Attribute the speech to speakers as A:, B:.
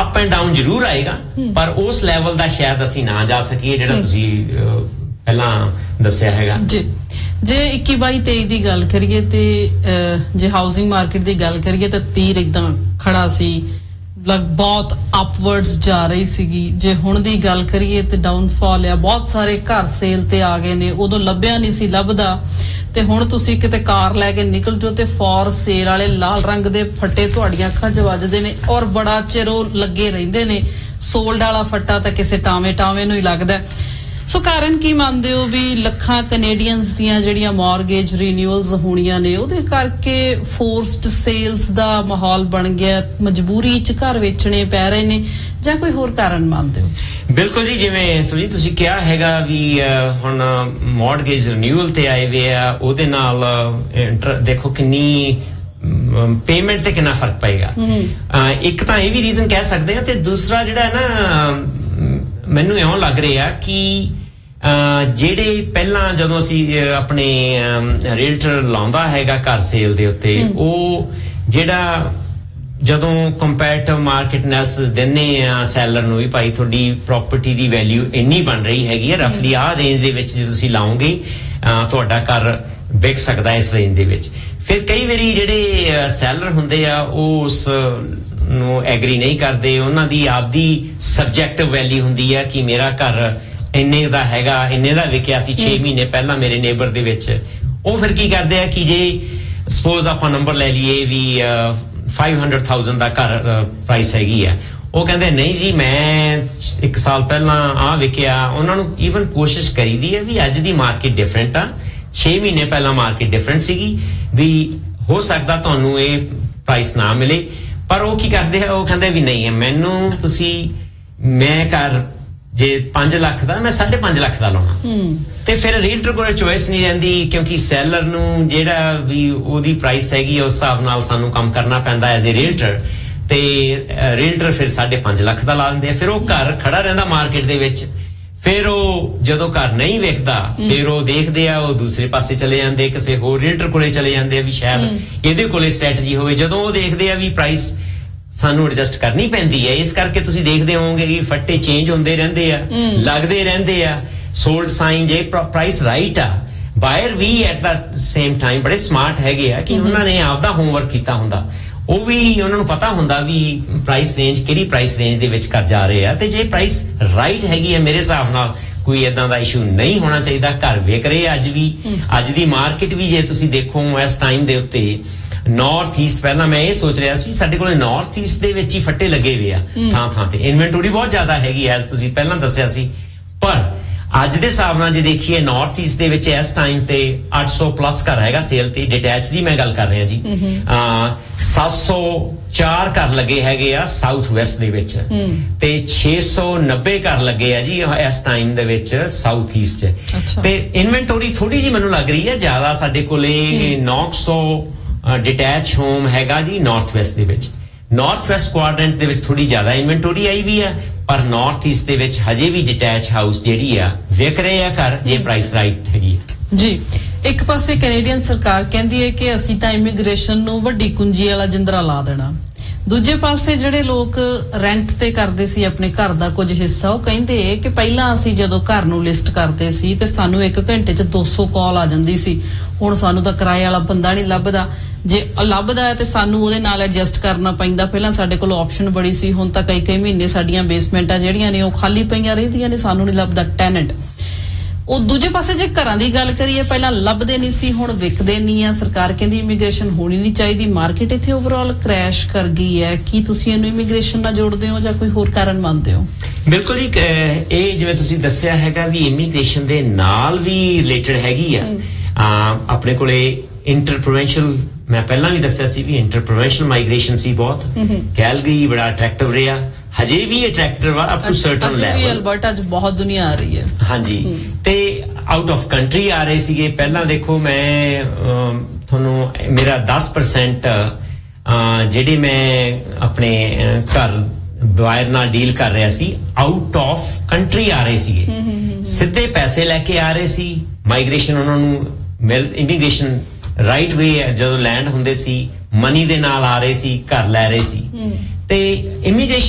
A: Up and down ਜ਼ਰੂਰ ਆਏਗਾ ਪਰ ਉਸ ਲੈਵਲ ਦਾ ਸ਼ਾਇਦ ਅਸੀਂ ਨਾ ਜਾ ਸਕੀਏ ਜਿਹੜਾ ਤੁਸੀਂ ਪਹਿਲਾਂ ਦੱਸਿਆ ਹੈਗਾ
B: ਜੀ। ਜੇ 21-22-23 ਦੀ ਗੱਲ ਕਰੀਏ ਤੇ ਜੇ ਹਾਊਸਿੰਗ ਮਾਰਕੀਟ ਦੀ ਗੱਲ ਕਰੀਏ ਤਾਂ ਤੀਰ ਇਦਾਂ ਖੜਾ ਸੀ, ਬਹੁਤ ਅਪਵਰਡਸ ਜਾ ਰਹੀ ਸੀਗੀ। ਜੇ ਹੁਣ ਦੀ ਗੱਲ ਕਰੀਏ ਤੇ ਡਾਊਨਫਾਲ ਆ, ਬਹੁਤ ਸਾਰੇ ਘਰ ਸੇਲ ਤੇ ਆ ਗਏ ਨੇ, ਉਦੋਂ ਲੱਭਿਆ ਨਹੀਂ ਸੀ ਲੱਭਦਾ ਤੇ ਹੁਣ ਤੁਸੀਂ ਕਿਤੇ ਕਾਰ ਲੈ ਕੇ ਨਿਕਲ ਜਾਓ ਤੇ ਫੋਰ ਸੇਲ ਵਾਲੇ ਲਾਲ ਰੰਗ ਦੇ ਫੱਟੇ ਤੁਹਾਡੀਆਂ ਅੱਖਾਂ 'ਚ ਵੱਜਦੇ ਨੇ ਔਰ ਬੜਾ ਚਿਰ ਉਹ ਲੱਗੇ ਰਹਿੰਦੇ ਨੇ। ਸੋਲਡ ਵਾਲਾ ਫੱਟਾ ਤਾਂ ਕਿਸੇ ਟਾਵੇਂ ਨੂੰ ਹੀ ਲੱਗਦਾ। ਸੋ ਕਾਰਨ ਕੀ ਮੰਨਦੇ ਹੋ ਵੀ ਲੱਖਾਂ ਕੈਨੇਡੀਅਨਸ ਦੀਆਂ ਜਿਹੜੀਆਂ ਮਾਰਗੇਜ ਰੀਨਿਊਅਲਸ ਹੋਣੀਆਂ ਨੇ ਉਹਦੇ ਕਰਕੇ ਫੋਰਸਡ ਸੇਲਸ ਦਾ ਮਾਹੌਲ ਬਣ ਗਿਆ, ਮਜਬੂਰੀ 'ਚ ਘਰ ਵੇਚਣੇ ਪੈ ਰਹੇ ਨੇ ਜਾਂ ਕੋਈ ਹੋਰ ਕਾਰਨ ਮੰਨਦੇ ਹੋ?
A: ਬਿਲਕੁਲ ਜੀ, ਜਿਵੇਂ ਸੁਜੀ ਤੁਸੀਂ ਕਿਹਾ ਹੈਗਾ ਵੀ ਹੁਣ ਮਾਰਗੇਜ ਰੀਨਿਊਅਲ ਤੇ ਆਏ ਵੇ ਆ, ਉਹਦੇ ਨਾਲ ਦੇਖੋ ਕਿੰਨੀ ਪੇਮੈਂਟ ਤੇ ਕਿੰਨਾ ਫਰਕ ਪਏਗਾ। ਇੱਕ ਤਾਂ ਇਹ ਵੀ ਰੀਜ਼ਨ ਕਹਿ ਸਕਦੇ ਆ ਤੇ ਦੂਸਰਾ ਜਿਹੜਾ ਹੈ ਨਾ ਮੈਨੂੰ ਇਉਂ ਲੱਗ ਰਿਹਾ ਕਿ ਜਿਹੜੇ ਪਹਿਲਾਂ ਜਦੋਂ ਅਸੀਂ ਆਪਣੇ ਰੀਅਲਟਰ ਲਾਉਂਦਾ ਹੈਗਾ ਘਰ ਸੇਲ ਦੇ ਉੱਤੇ, ਉਹ ਜਿਹੜਾ ਜਦੋਂ ਕੰਪੈਰੇਟਿਵ ਮਾਰਕੀਟ ਐਨਾਲਿਸਿਸ ਦਿੰਦੇ ਆ ਸੈਲਰ ਨੂੰ ਵੀ ਭਾਈ ਤੁਹਾਡੀ ਪ੍ਰਾਪਰਟੀ ਦੀ ਵੈਲਿਊ ਇੰਨੀ ਬਣ ਰਹੀ ਹੈਗੀ ਹੈ, ਰਫਲੀ ਆਹ ਰੇਂਜ ਦੇ ਵਿੱਚ ਜੇ ਤੁਸੀਂ ਲਾਓਗੇ ਤੁਹਾਡਾ ਘਰ ਵਿਕ ਸਕਦਾ ਇਸ ਰੇਂਜ ਦੇ ਵਿੱਚ। ਫਿਰ ਕਈ ਵਾਰੀ ਜਿਹੜੇ ਸੈਲਰ ਹੁੰਦੇ ਆ ਉਹ ਉਸ ਨੂੰ ਐਗਰੀ ਨਹੀਂ ਕਰਦੇ, ਉਹਨਾਂ ਦੀ ਆਪਦੀ ਸਬਜੈਕਟਿਵ ਵੈਲਿਊ ਹੁੰਦੀ ਹੈ ਕਿ ਮੇਰਾ ਘਰ ਇੰਨੇ ਦਾ ਹੈਗਾ, ਇੰਨੇ ਦਾ ਵਿਕਿਆ ਸੀ 6 ਮਹੀਨੇ ਪਹਿਲਾਂ ਮੇਰੇ ਨੇਬਰ ਦੇ ਵਿੱਚ। ਉਹ ਫਿਰ ਕੀ ਕਰਦੇ ਆ ਕਿ ਜੇ ਸਪੋਜ਼ ਆਪਾਂ ਨੰਬਰ ਲੈ ਲਈਏ ਵੀ 500,000 ਦਾ ਘਰ ਪ੍ਰਾਈਸ ਹੈਗੀ ਆ, ਉਹ ਕਹਿੰਦੇ ਨਹੀਂ ਜੀ ਮੈਂ 1 ਸਾਲ ਪਹਿਲਾਂ ਆ ਵਿਕਿਆ। ਉਹਨਾਂ ਨੂੰ ਈਵਨ ਕੋਸ਼ਿਸ਼ ਕਰੀਦੀ ਹੈ ਵੀ ਅੱਜ ਦੀ ਮਾਰਕੀਟ ਡਿਫਰੈਂਟ ਆ, 6 ਮਹੀਨੇ ਪਹਿਲਾਂ ਮਾਰਕੀਟ ਡਿਫਰੈਂਟ ਸੀਗੀ, ਵੀ ਹੋ ਸਕਦਾ ਤੁਹਾਨੂੰ ਇਹ ਪ੍ਰਾਈਸ ਨਾ ਮਿਲੇ। ਪਰ ਉਹ ਕੀ ਕਰਦੇ ਆ, ਉਹ ਕਹਿੰਦੇ ਵੀ ਨਹੀਂ ਮੈਨੂੰ ਤੁਸੀਂ ਮੈਂ ਘਰ ਜੇ 5 ਲੱਖ ਦਾ ਮੈਂ 5.5 ਲੱਖ ਦਾ ਲਾਉਣਾ। ਤੇ ਫਿਰ ਰੀਅਲਟਰ ਕੋਲ ਚੋਇਸ ਨਹੀਂ ਰਹਿੰਦੀ ਕਿਉਂਕਿ ਸੈਲਰ ਨੂੰ ਜਿਹੜਾ ਵੀ ਉਹਦੀ ਪ੍ਰਾਈਸ ਹੈਗੀ ਉਸ ਹਿਸਾਬ ਨਾਲ ਸਾਨੂੰ ਕੰਮ ਕਰਨਾ ਪੈਂਦਾ ਐਜ਼ ਏ ਰੀਅਲਟਰ, ਤੇ ਰੀਅਲਟਰ ਫਿਰ 5.5 ਲੱਖ ਦਾ ਲਾ ਦਿੰਦੇ ਆ। ਫਿਰ ਉਹ ਘਰ ਖੜਾ ਰਹਿੰਦਾ ਮਾਰਕੀਟ ਦੇ ਵਿੱਚ। ਫਿਰ ਉਹ ਜਦੋਂ ਘਰ ਨਹੀਂ ਵਿਕਦਾ ਫਿਰ ਉਹ ਦੇਖਦੇ ਆ, ਉਹ ਦੂਸਰੇ ਪਾਸੇ ਚਲੇ ਜਾਂਦੇ, ਕਿਸੇ ਹੋਰ ਰੀਅਲਟਰ ਕੋਲੇ ਚਲੇ ਜਾਂਦੇ ਆ ਵੀ ਸ਼ਾਇਦ ਇਹਦੇ ਕੋਲੇ ਸਟ੍ਰੈਟਜੀ ਹੋਵੇ। ਜਦੋਂ ਉਹ ਦੇਖਦੇ ਆ ਵੀ ਪ੍ਰਾਈਸ ਸਾਨੂੰ ਐਡਜਸਟ ਕਰਨੀ ਪੈਂਦੀ ਹੈ, ਇਸ ਕਰਕੇ ਤੁਸੀਂ ਦੇਖਦੇ ਹੋਵੋਗੇ ਕਿ ਫੱਟੇ ਚੇਂਜ ਹੁੰਦੇ ਰਹਿੰਦੇ ਆ, ਲੱਗਦੇ ਰਹਿੰਦੇ ਆ, ਸੋਲਡ ਸਾਈਨ ਜੇ ਪ੍ਰਾਈਸ ਰਾਈਟ ਆ। ਬਾਇਰ ਵੀ ਐਟ ਦਾ ਸੇਮ ਟਾਈਮ ਬੜੇ ਸਮਾਰਟ ਹੈਗੇ ਆ ਕਿ ਉਹਨਾਂ ਨੇ ਆਪਦਾ ਹੋਮਵਰਕ ਕੀਤਾ ਹੁੰਦਾ, ਉਹ ਵੀ ਉਹਨਾਂ ਨੂੰ ਪਤਾ ਹੁੰਦਾ ਵੀ ਪ੍ਰਾਈਸ ਰੇਂਜ ਕਿਹੜੀ ਪ੍ਰਾਈਸ ਰੇਂਜ ਦੇ ਵਿੱਚ ਕਰ ਜਾ ਰਹੇ ਆ, ਤੇ ਜੇ ਪ੍ਰਾਈਸ ਰਾਈਟ ਹੈਗੀ ਹੈ ਮੇਰੇ ਹਿਸਾਬ ਨਾਲ ਕੋਈ ਏਦਾਂ ਦਾ ਇਸ਼ੂ ਨਹੀਂ ਹੋਣਾ ਚਾਹੀਦਾ। ਘਰ ਵਿਕ ਰਹੇ ਅੱਜ ਵੀ, ਅੱਜ ਦੀ ਮਾਰਕੀਟ ਵੀ ਜੇ ਤੁਸੀਂ ਦੇਖੋ ਇਸ ਟਾਈਮ ਦੇ ਉੱਤੇ ਨਾਰਥ ਈਸਟ, ਪਹਿਲਾਂ ਮੈਂ ਇਹ ਸੋਚ ਰਿਹਾ ਸੀ ਸਾਡੇ ਕੋਲ ਨਾਰਥ ਈਸਟ ਦੇ ਵਿੱਚ ਹੀ ਫੱਟੇ ਲੱਗੇ ਹੋਏ ਆ ਥਾਂ ਤੇ, ਇਨਵੈਂਟਰੀ ਬਹੁਤ ਜ਼ਿਆਦਾ ਹੈਗੀ ਐ ਤੁਸੀਂ ਪਹਿਲਾਂ ਦੱਸਿਆ ਸੀ। ਪਰ ਅੱਜ ਦੇ ਹਿਸਾਬ ਨਾਲ ਜੇ ਦੇਖੀਏ ਨਾਰਥ ਈਸਟ ਦੇ ਵਿੱਚ ਇਸ ਟਾਈਮ ਤੇ 800 ਪਲੱਸ ਘਰ ਹੈਗਾ ਸੇਲ ਤੇ, ਡਿਟੈਚ ਦੀ ਮੈਂ ਗੱਲ ਕਰ ਰਿਹਾ ਜੀ। 704 ਘਰ ਲੱਗੇ ਹੈਗੇ ਆ ਸਾਊਥ ਵੈਸਟ ਦੇ ਵਿੱਚ, ਤੇ 690 ਘਰ ਲੱਗੇ ਆ ਜੀ ਇਸ ਟਾਈਮ ਦੇ ਵਿੱਚ ਸਾਊਥ ਈਸਟ ਚ। ਤੇ ਇਨਵੈਂਟਰੀ ਥੋੜੀ ਜੀ ਮੈਨੂੰ ਲੱਗ ਰਹੀ ਹੈ ਜ਼ਿਆਦਾ, ਸਾਡੇ ਕੋਲੇ 900 ਡਿਟੈਚ ਹੋਮ ਹੈਗਾ ਜੀ ਨਾਰਥ ਵੈਸਟ ਦੇ ਵਿੱਚ। ਨਾਰਥ ਵੈਸਟ ਕੁਆਡਰੈਂਟ ਦੇ ਵਿੱਚ ਥੋੜੀ ਜ਼ਿਆਦਾ ਇਨਵੈਂਟਰੀ ਆਈ ਵੀ ਹੈ, ਪਰ ਨਾਰਥ ਈਸਟ ਦੇ ਵਿੱਚ ਹਜੇ ਵੀ ਡਿਟੈਚ ਹਾਊਸ ਜਿਹੜੀ ਆ ਵਿਕ ਰਹੇ ਆ ਘਰ ਜੇ ਪ੍ਰਾਈਸ ਰਾਈਟ ਹੈਗੀ
B: ਜੀ। ਇੱਕ ਪਾਸੇ ਕੈਨੇਡੀਅਨ ਸਰਕਾਰ ਕਹਿੰਦੀ ਹੈ ਕਿ ਅਸੀਂ ਤਾਂ ਇਮੀਗ੍ਰੇਸ਼ਨ ਨੂੰ ਵੱਡੀ ਕੁੰਜੀ ਵਾਲਾ ਜਿੰਦਰਾ ਲਾ ਦੇਣਾ, ਦੂਜੇ ਪਾਸੇ ਜਿਹੜੇ ਲੋਕ ਰੈਂਟ ਤੇ ਕਰਦੇ ਸੀ ਆਪਣੇ ਘਰ ਦਾ ਕੁਝ ਹਿੱਸਾ, ਉਹ ਕਹਿੰਦੇ ਕਿ ਪਹਿਲਾਂ ਅਸੀਂ ਜਦੋਂ ਘਰ ਨੂੰ ਲਿਸਟ ਕਰਦੇ ਸੀ ਤੇ ਸਾਨੂੰ 1 ਘੰਟੇ 'ਚ 200 ਕਾਲ ਆ ਜਾਂਦੀ ਸੀ, ਹੁਣ ਸਾਨੂੰ ਤਾਂ ਕਿਰਾਏ ਵਾਲਾ ਬੰਦਾ ਨਹੀਂ ਲੱਭਦਾ, ਜੇ ਲੱਭਦਾ ਹੈ ਤੇ ਸਾਨੂੰ ਉਹਦੇ ਨਾਲ ਐਡਜਸਟ ਕਰਨਾ ਪੈਂਦਾ। ਪਹਿਲਾਂ ਸਾਡੇ ਕੋਲ ਆਪਸ਼ਨ ਬੜੀ ਸੀ, ਹੁਣ ਤਾਂ ਕਈ ਮਹੀਨੇ ਸਾਡੀਆਂ ਬੇਸਮੈਂਟਾਂ ਜਿਹੜੀਆਂ ਨੇ ਉਹ ਖਾਲੀ ਪਈਆਂ ਰਹਿੰਦੀਆਂ ਨੇ, ਸਾਨੂੰ ਨਹੀਂ ਲੱਭਦਾ ਟੈਨੈਂਟ। ਉਹ ਦੂਜੇ ਪਾਸੇ ਜੇ ਘਰਾਂ ਦੀ ਗੱਲ ਕਰੀਏ, ਪਹਿਲਾਂ ਲੱਭਦੇ ਨਹੀਂ ਸੀ ਹੁਣ ਵਿਕਦੇ ਨਹੀਂ ਆ। ਸਰਕਾਰ ਕਹਿੰਦੀ ਇਮੀਗ੍ਰੇਸ਼ਨ ਹੋਣੀ ਨਹੀਂ ਚਾਹੀਦੀ, ਮਾਰਕੀਟ ਇੱਥੇ ਓਵਰਆਲ ਕ੍ਰੈਸ਼ ਕਰ ਗਈ ਹੈ। ਕੀ ਤੁਸੀਂ ਇਹਨੂੰ ਇਮੀਗ੍ਰੇਸ਼ਨ ਨਾਲ ਜੋੜਦੇ ਹੋ ਜਾਂ ਕੋਈ ਹੋਰ ਕਾਰਨ ਮੰਨਦੇ ਹੋ?
A: ਬਿਲਕੁਲ ਜੀ, ਇਹ ਜਿਵੇਂ ਤੁਸੀਂ ਦੱਸਿਆ ਹੈਗਾ ਵੀ ਇਮੀਗ੍ਰੇਸ਼ਨ ਦੇ ਨਾਲ ਵੀ ਰਿਲੇਟਡ ਹੈਗੀ ਆ। ਆਪਣੇ ਕੋਲੇ ਇੰਟਰਪ੍ਰੋਵਿੰਸ਼ੀਅਲ, ਮੈਂ ਪਹਿਲਾਂ ਵੀ ਦੱਸਿਆ ਸੀ ਵੀ ਇੰਟਰਪ੍ਰੋਵਿੰਸ਼ੀਅਲ ਮਾਈਗ੍ਰੇਸ਼ਨ ਸੀ ਬਹੁਤ। ਕੈਲਗਰੀ ਬੜਾ ਅਟਰੈਕਟਿਵ ਰਿਹਾ, ਹਜੇ ਵੀ ਅਟਰੈਕਟਿਵ ਆ up to certain level.
B: Ajay we Alberta 'ਚ ਬਹੁਤ ਦੁਨੀਆ ਆ ਰਹੀ ਹੈ।
A: ਹਾਂਜੀ, ਤੇ ਆਊਟ ਆਫ ਕੰਟਰੀ ਆ ਰਹੇ ਸੀਗੇ। ਪਹਿਲਾਂ ਦੇਖੋ ਮੈਂ ਤੁਹਾਨੂੰ ਮੇਰਾ 10% ਜਿਹੜੇ ਮੈਂ ਆਪਣੇ ਘਰ ਬਾਇਰ ਨਾਲ ਡੀਲ ਕਰ ਰਿਹਾ ਸੀ ਆਊਟ ਆਫ ਕੰਟਰੀ ਆ ਰਹੇ ਸੀਗੇ, ਸਿੱਧੇ ਪੈਸੇ ਲੈ ਕੇ ਆ ਰਹੇ ਸੀ। ਮਾਈਗ੍ਰੇਸ਼ਨ ਉਹਨਾਂ ਨੂੰ ਇਮੀਗ੍ਰੇਸ਼ਨ ਰਾਈਟ ਵੇ ਜਦੋਂ ਲੈਂਡ ਹੁੰਦੇ ਸੀ ਮਨੀ ਦੇ ਨਾਲ ਆ ਰਹੇ ਸੀ, ਘਰ ਲੈ ਰਹੇ ਸੀ। ਤੇ ਇਮੀਗ੍ਰੇਸ਼ਨ